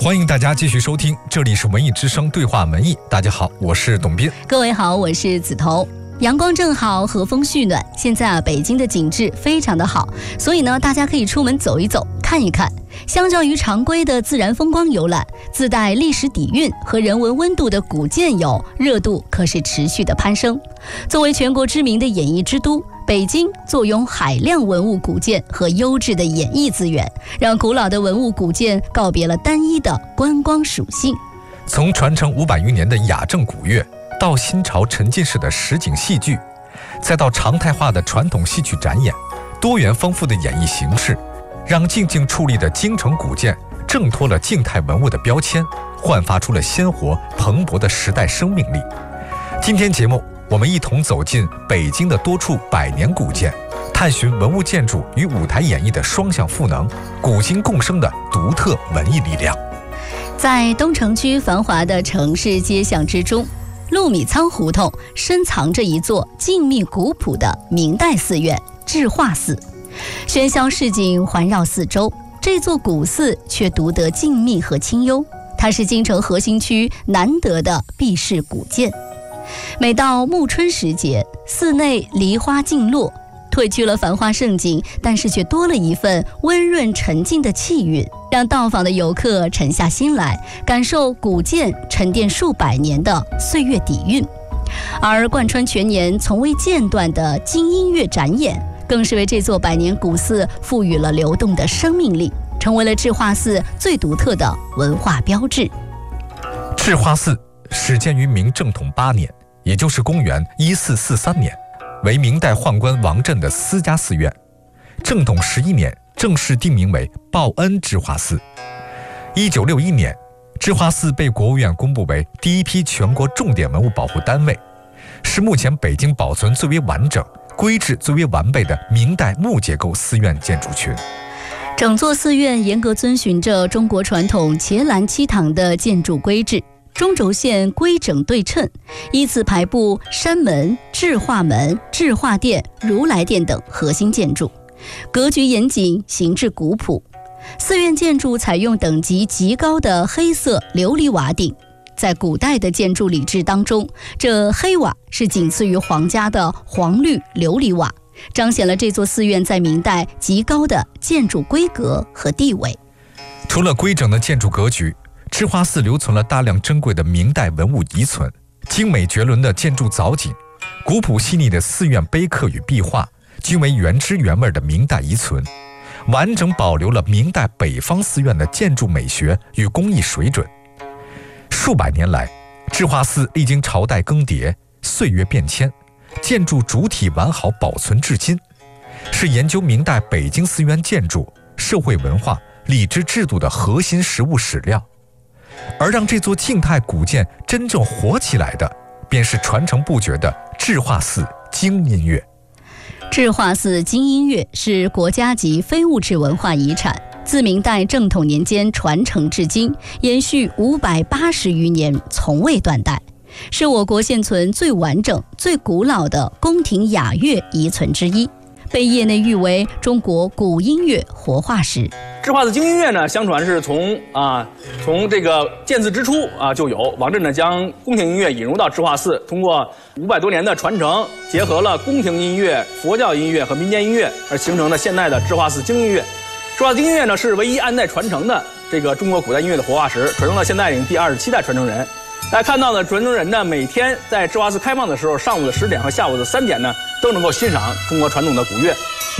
欢迎大家继续收听，这里是文艺之声对话文艺。大家好，我是董斌。 各位好，我是梓潼。阳光正好，和风煦暖。现在北京的景致非常的好，所以呢，大家可以出门走一走，看一看。相较于常规的自然风光游览，自带历史底蕴和人文温度的古建游热度可是持续的攀升。作为全国知名的演艺之都，北京坐拥海量文物古建和优质的演艺资源，让古老的文物古建告别了单一的观光属性。 从传承500余年的雅正古乐，到新潮沉浸式的实景戏剧，再到常态化的传统戏曲展演，多元丰富的演艺形式，让静静矗立的京城古建挣脱了静态文物的标签，焕发出了鲜活蓬勃的时代生命力。今天节目，我们一同走进北京的多处百年古建，探寻文物建筑与舞台演绎的双向赋能，古今共生的独特文艺力量。 在东城区繁华的城市街巷之中，陆米仓胡同深藏着一座静谧古朴的明代寺院智化寺，喧嚣市井环绕四周，这座古寺却独得静谧和清幽。它是京城核心区难得的避世古建。每到暮春时节，寺内梨花尽落，褪去了繁华盛景，但是却多了一份温润沉静的气韵，让到访的游客沉下心来，感受古建沉淀数百年的岁月底蕴。而贯穿全年从未间断的京音乐展演，更是为这座百年古寺赋予了流动的生命力，成为了智化寺最独特的文化标志。 智化寺始建于明正统8年，也就是公元1443年，为明代宦官王振的私家寺院。正统11年正式定名为报恩智化寺。1961年，智化寺被国务院公布为第一批全国重点文物保护单位，是目前北京保存最为完整、规制最为完备的明代木结构寺院建筑群。 整座寺院严格遵循着中国传统伽蓝七堂的建筑规制，中轴线规整对称，依次排布山门、智化门、智化殿、如来殿等核心建筑，格局严谨，形制古朴。寺院建筑采用等级极高的黑色琉璃瓦顶，在古代的建筑礼制当中，这黑瓦是仅次于皇家的黄绿琉璃瓦，彰显了这座寺院在明代极高的建筑规格和地位。 除了规整的建筑格局，智化寺留存了大量珍贵的明代文物遗存，精美绝伦的建筑藻井，古朴细腻的寺院碑刻与壁画，均为原汁原味的明代遗存，完整保留了明代北方寺院的建筑美学与工艺水准。数百年来，智化寺历经朝代更迭，岁月变迁，建筑主体完好保存至今，是研究明代北京寺院建筑、社会文化、礼制制度的核心实物史料。而让这座静态古建真正活起来的，便是传承不绝的智化寺京音乐。 智化寺京音乐是国家级非物质文化遗产，自明代正统年间传承至今，延续580余年，从未断代，是我国现存最完整、最古老的宫廷雅乐遗存之一，被业内誉为中国古音乐活化石。 智化寺京音乐呢，相传是从这个建寺之初就有。王振呢将宫廷音乐引入到智化寺，通过500多年的传承，结合了宫廷音乐、佛教音乐和民间音乐，而形成了现代的智化寺京音乐。智化寺京音乐呢是唯一按代传承的这个中国古代音乐的活化石，传承到现在已经第27代传承人。大家看到的传承人呢，每天在智化寺开放的时候，上午的10点和下午的3点呢，都能够欣赏中国传统的古乐。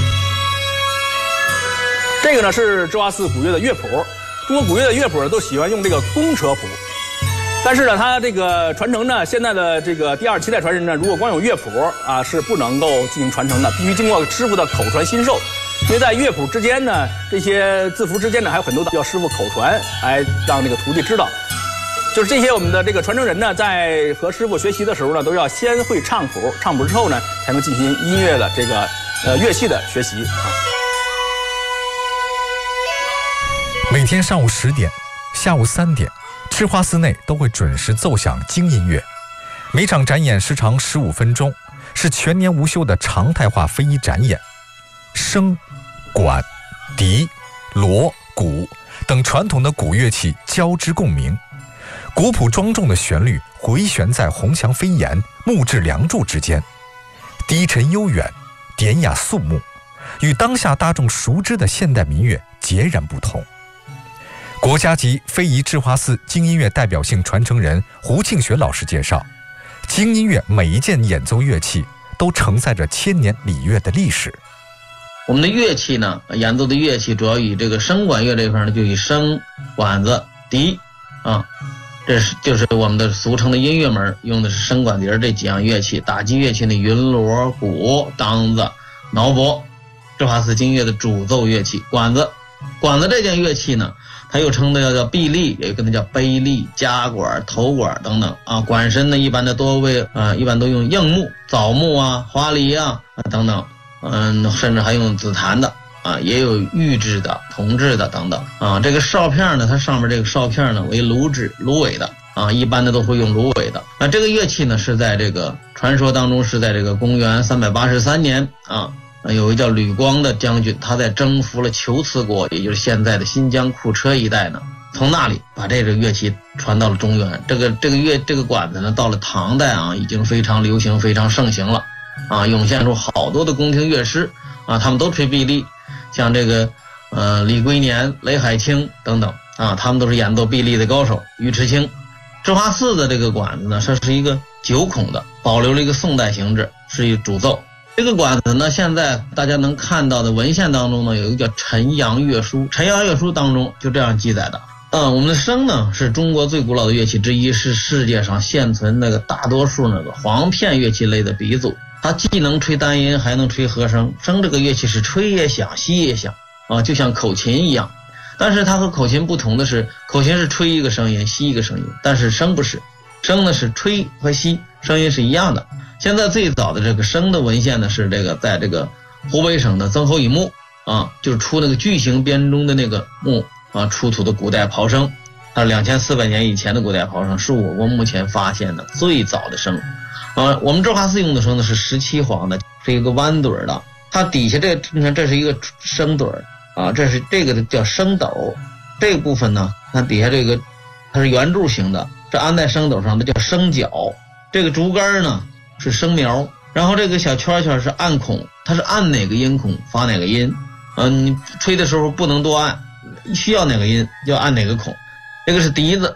这个呢是智化寺古乐的乐谱，中国古乐的乐谱呢都喜欢用这个公车谱，但是呢，它这个传承呢，现在的这个第27代传人呢，如果光有乐谱是不能够进行传承的，必须经过师傅的口传心授。因为在乐谱之间呢，这些字符之间呢，还有很多要师傅口传，来让这个徒弟知道。就是这些我们的这个传承人呢，在和师傅学习的时候呢，都要先会唱谱，唱谱之后呢，才能进行音乐的这个乐器的学习每天上午10点、下午3点，智化寺内都会准时奏响京音乐。每场展演时长15分钟，是全年无休的常态化非遗展演。笙、管、笛、锣、鼓等等传统的古乐器交织共鸣，古朴庄重的旋律回旋在红墙飞檐、木质梁柱之间，低沉悠远，典雅肃穆，与当下大众熟知的现代民乐截然不同。国家级非遗智化寺京音乐代表性传承人胡庆学老师介绍，京音乐每一件演奏乐器都承载着千年礼乐的历史。 我们的乐器呢，演奏的乐器主要以这个笙管乐这一块呢，就以笙、管子、笛啊，就是我们的俗称的音乐门，用的是笙、管、笛这几样乐器。打击乐器呢，云锣、鼓、梆子、铙钹，智化寺京乐的主奏乐器。管子这件乐器呢，它又称的叫臂力，也有跟它叫杯力、夹管、头管等等啊。管身呢，一般的多为一般都用硬木、枣木啊、花梨啊等等。甚至还用紫檀的啊，也有玉制的、铜制的等等啊。这个哨片呢，它上面这个哨片呢为芦苇的啊，一般的都会用芦苇的。那这个乐器呢是在这个传说当中是在这个公元383年啊，有一个叫吕光的将军，他在征服了求瓷国，也就是现在的新疆库车一带呢，从那里把这个乐器传到了中原。这个管子呢，到了唐代啊，已经非常流行、非常盛行了。啊，涌现出好多的宫廷乐师啊，他们都吹臂力，像这个李龟年、雷海清等等啊，他们都是演奏臂力的高手。尉迟清，智化寺的这个管子呢，这是一个9孔的，保留了一个宋代形制，是一个主奏。这个管子呢，现在大家能看到的文献当中呢，有一个叫《陈阳乐书》，《陈阳乐书》当中就这样记载的。我们的笙呢是中国最古老的乐器之一，是世界上现存那个大多数那个簧片乐器类的鼻祖。它既能吹单音，还能吹和声。笙这个乐器是吹也响，吸也响啊，就像口琴一样。但是它和口琴不同的是，口琴是吹一个声音，吸一个声音，但是笙不是，笙呢是吹和吸，声音是一样的。现在最早的这个笙的文献呢，是这个在这个湖北省的曾侯乙墓啊，就是出那个巨型编钟的那个墓啊出土的古代刨笙，它是2400年以前的古代刨笙，是我国目前发现的最早的笙。我们智化寺用的笙呢是17簧的，是一个弯嘴的，它底下你看这是一个笙嘴啊，这个叫笙斗，这个部分呢，它底下这个它是圆柱形的，这安在笙斗上的叫笙角，这个竹竿呢是笙苗，然后这个小圈圈是按孔，它是按哪个音孔发哪个音，你吹的时候不能多按，需要哪个音就按哪个孔。这个是笛子，